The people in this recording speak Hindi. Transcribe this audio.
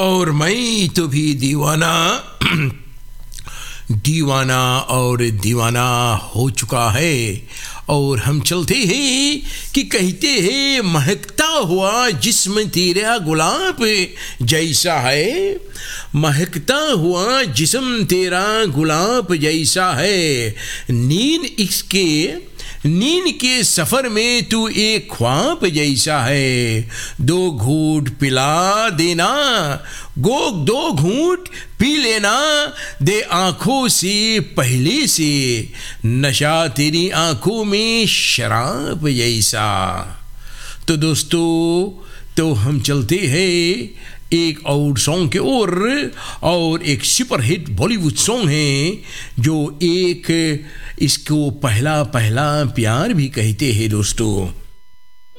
और मैं तो भी दीवाना दीवाना और दीवाना हो चुका है। और हम चलते हैं कि कहते हैं महकता हुआ जिस्म तेरा गुलाब जैसा है, महकता हुआ जिस्म तेरा गुलाब जैसा है। नींद के सफ़र में तू एक ख्वाब जैसा है। दो घूंट पिला देना, दो घूंट पी लेना दे आँखों से पहले से, नशा तेरी आँखों में शराब जैसा। तो दोस्तों, तो हम चलते हैं एक और सॉन्ग के और एक सुपर हिट बॉलीवुड सॉन्ग है जो इसको पहला प्यार भी कहते हैं दोस्तों।